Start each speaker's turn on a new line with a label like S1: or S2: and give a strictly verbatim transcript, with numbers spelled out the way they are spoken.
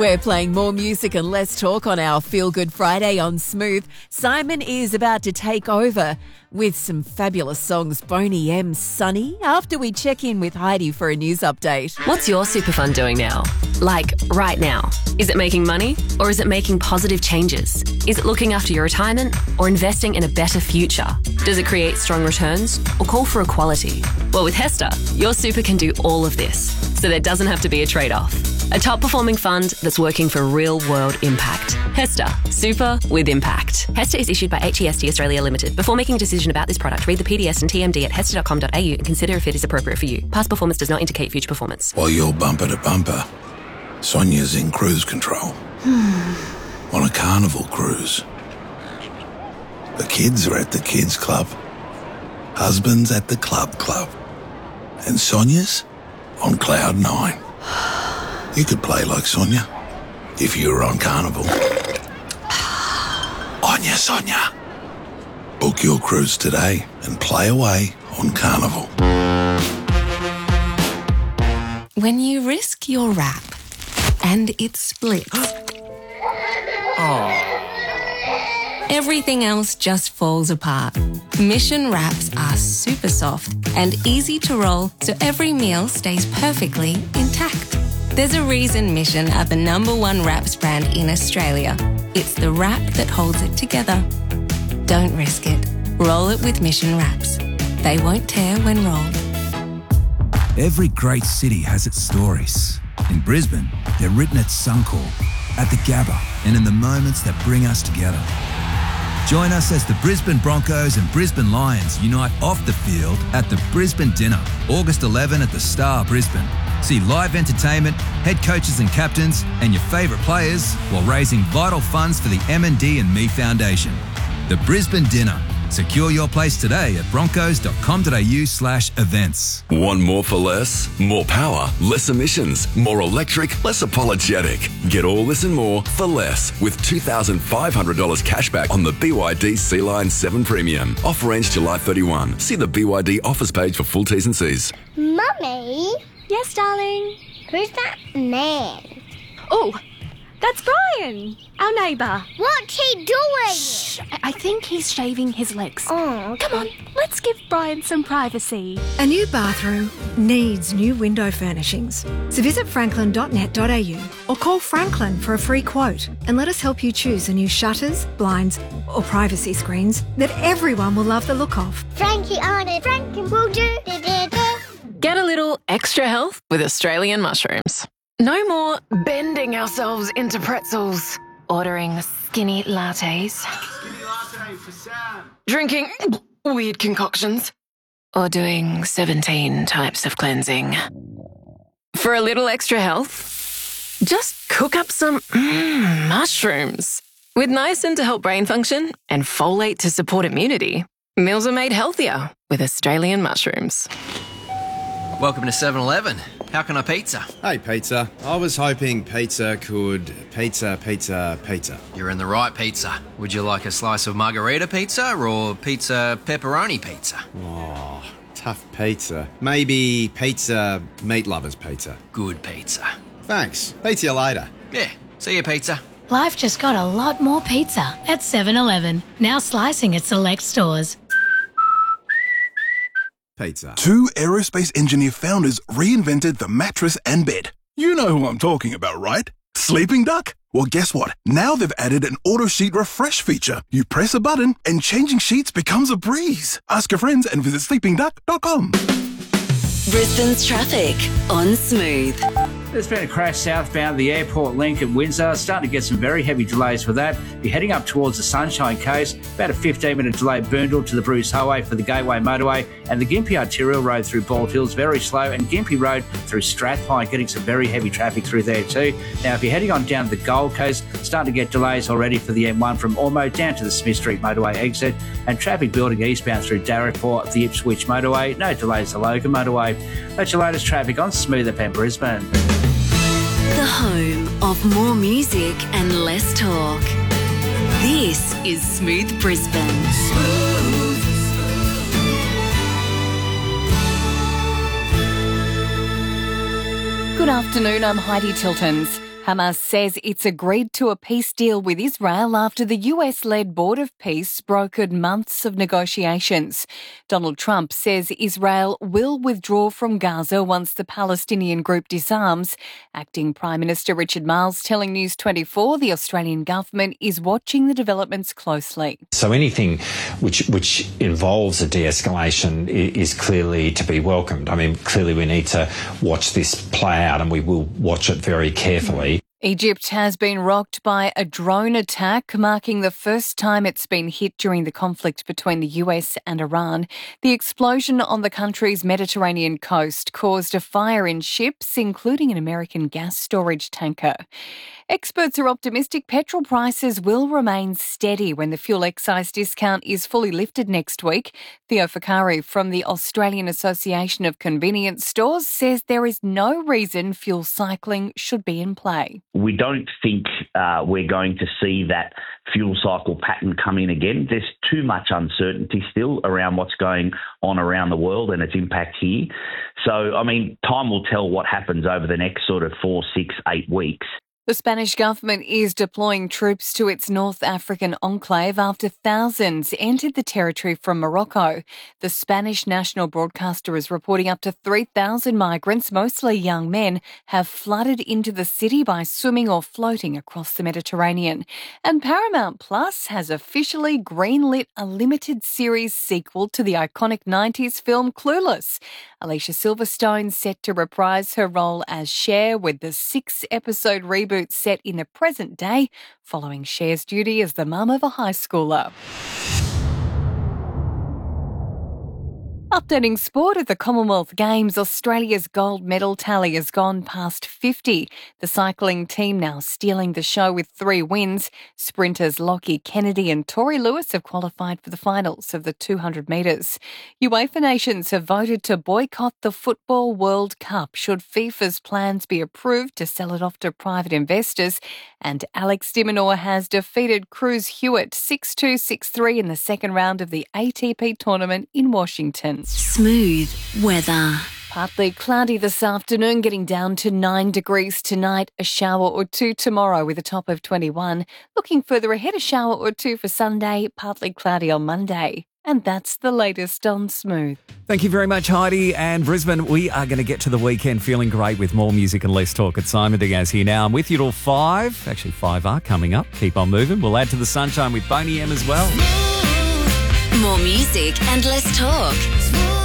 S1: We're playing more music and less talk on our Feel Good Friday on Smooth. Simon is about to take over with some fabulous songs. Boney M, Sunny, after we check in with Heidi for a news update.
S2: What's your super fund doing now? Like, right now. Is it making money or is it making positive changes? Is it looking after your retirement or investing in a better future? Does it create strong returns or call for equality? Well, with Hester, your super can do all of this, so there doesn't have to be a trade-off. A top-performing fund that's working for real-world impact. Hester, super with impact. Hester is issued by H E S T Australia Limited. Before making a decision about this product, read the P D S and T M D at hester dot com dot a u and consider if it is appropriate for you. Past performance does not indicate future performance.
S3: While you're bumper to bumper, Sonia's in cruise control. On a carnival cruise. The kids are at the kids club. Husband's at the club club. And Sonia's on cloud nine. You could play like Sonia if you were on Carnival. Onya Sonia. Book your cruise today and play away on Carnival.
S4: When you risk your wrap and it splits, everything else just falls apart. Mission wraps are super soft and easy to roll, so every meal stays perfectly intact. There's a reason Mission are the number one wraps brand in Australia. It's the wrap that holds it together. Don't risk it. Roll it with Mission wraps. They won't tear when rolled.
S5: Every great city has its stories. In Brisbane, they're written at Suncorp, at the Gabba, and in the moments that bring us together. Join us as the Brisbane Broncos and Brisbane Lions unite off the field at the Brisbane Dinner, August eleventh at the Star Brisbane. See live entertainment, head coaches and captains, and your favourite players while raising vital funds for the M and D and Me Foundation. The Brisbane Dinner. Secure your place today at broncos dot com dot a u slash events.
S6: Want more for less? More power, less emissions, more electric, less apologetic. Get all this and more for less with two thousand five hundred dollars cashback on the B Y D C-Line seven Premium. Offer ends July thirty-first. See the B Y D offers page for full T's and C's.
S7: Mummy?
S8: Yes, darling?
S7: Who's that man?
S8: Oh, that's Brian, our neighbour.
S7: What's he doing?
S8: Shh, I think he's shaving his legs.
S7: Oh, okay.
S8: Come on, let's give Brian some privacy.
S9: A new bathroom needs new window furnishings. So visit franklin dot net dot a u or call Franklin for a free quote and let us help you choose the new shutters, blinds or privacy screens that everyone will love the look of.
S7: Frankie on it. Frankie will do.
S2: Get a little extra health with Australian mushrooms. No more bending ourselves into pretzels, ordering skinny lattes,
S10: Skinny latte for Sam.
S2: drinking weird concoctions, or doing seventeen types of cleansing. For a little extra health, just cook up some mm, mushrooms. With niacin to help brain function and folate to support immunity, meals are made healthier with Australian mushrooms.
S11: Welcome to seven eleven. How can I pizza?
S12: Hey, pizza. I was hoping pizza could... Pizza, pizza, pizza.
S11: You're in the right pizza. Would you like a slice of margarita pizza or pizza pepperoni pizza?
S12: Oh, tough pizza. Maybe pizza meat lovers pizza.
S11: Good pizza.
S12: Thanks. Pizza you later.
S11: Yeah, see you, pizza.
S13: Life just got a lot more pizza at seven eleven. Now slicing at select stores.
S12: Pizza.
S14: Two aerospace engineer founders reinvented the mattress and bed. You know who I'm talking about, right? Sleeping Duck? Well, guess what? Now they've added an auto sheet refresh feature. You press a button and changing sheets becomes a breeze. Ask your friends and visit sleeping duck dot com.
S15: Brisbane's traffic on Smooth.
S16: There's been a crash southbound the airport link at Windsor. Starting to get some very heavy delays for that. You're heading up towards the Sunshine Coast. About a fifteen minute delay at Boondall to the Bruce Highway for the Gateway Motorway. And the Gympie Arterial Road through Bald Hills, very slow. And Gympie Road through Strathpine, getting some very heavy traffic through there too. Now, if you're heading on down to the Gold Coast, starting to get delays already for the M one from Ormo down to the Smith Street Motorway exit. And traffic building eastbound through Darragport, the Ipswich Motorway. No delays to Logan Motorway. That's your latest traffic on Smooth F M Brisbane.
S15: The home of more music and less talk. This is Smooth Brisbane. Smooth.
S1: Good afternoon, I'm Heidi Tiltons.
S17: Hamas says it's agreed to a peace deal with Israel after the U S-led Board of Peace brokered months of negotiations. Donald Trump says Israel will withdraw from Gaza once the Palestinian group disarms. Acting Prime Minister Richard Marles telling News twenty-four the Australian government is watching the developments closely.
S18: So anything which which involves a de-escalation is clearly to be welcomed. I mean, clearly we need to watch this play out, and we will watch it very carefully.
S17: Egypt has been rocked by a drone attack, marking the first time it's been hit during the conflict between the U S and Iran. The explosion on the country's Mediterranean coast caused a fire in ships, including an American gas storage tanker. Experts are optimistic petrol prices will remain steady when the fuel excise discount is fully lifted next week. Theo Fakari from the Australian Association of Convenience Stores says there is no reason fuel cycling should be in play.
S19: We don't think uh, we're going to see that fuel cycle pattern come in again. There's too much uncertainty still around what's going on around the world and its impact here. So, I mean, time will tell what happens over the next sort of four, six, eight weeks.
S17: The Spanish government is deploying troops to its North African enclave after thousands entered the territory from Morocco. The Spanish national broadcaster is reporting up to three thousand migrants, mostly young men, have flooded into the city by swimming or floating across the Mediterranean. And Paramount Plus has officially greenlit a limited series sequel to the iconic nineties film Clueless. Alicia Silverstone set to reprise her role as Cher with the six-episode reboot set in the present day, following Cher's duty as the mum of a high schooler. Updating sport at the Commonwealth Games, Australia's gold medal tally has gone past fifty. The cycling team now stealing the show with three wins. Sprinters Lockie Kennedy and Tori Lewis have qualified for the finals of the two hundred metres. UEFA nations have voted to boycott the Football World Cup should FIFA's plans be approved to sell it off to private investors. And Alex de Minaur has defeated Cruz Hewitt six two, six three in the second round of the A T P tournament in Washington.
S15: Smooth weather.
S17: Partly cloudy this afternoon, getting down to nine degrees tonight, a shower or two tomorrow with a top of twenty-one. Looking further ahead, a shower or two for Sunday, partly cloudy on Monday. And that's the latest on Smooth.
S20: Thank you very much, Heidi. And Brisbane, we are going to get to the weekend feeling great with more music and less talk at Simon Diaz here now. I'm with you till five. Actually, five are coming up. Keep on moving. We'll add to the sunshine with Boney M as well.
S15: More music and less talk.